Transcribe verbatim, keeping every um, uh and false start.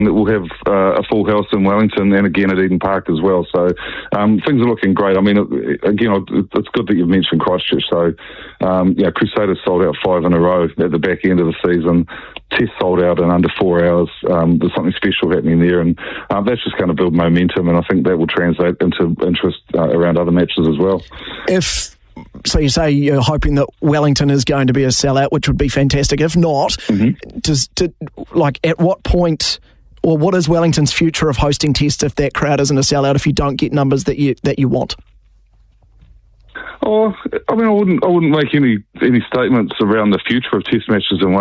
that we'll have uh, a full house in Wellington and again at Eden Park as well. So um, things are looking great. I mean, it, again, it's good that you've mentioned Christchurch. So, um, yeah, Crusaders sold out five in a row at the back end of the season. Test sold out in under four hours. Um, there's something special happening there, and um, that's just going to build momentum, and I think that will translate into interest uh, around other matches as well. If So you say you're hoping that Wellington is going to be a sellout, which would be fantastic. If not, mm-hmm. does to, like at what point, or what is Wellington's future of hosting tests if that crowd isn't a sellout? If you don't get numbers that you that you want? Oh, I mean, I wouldn't, I wouldn't make any any statements around the future of test matches in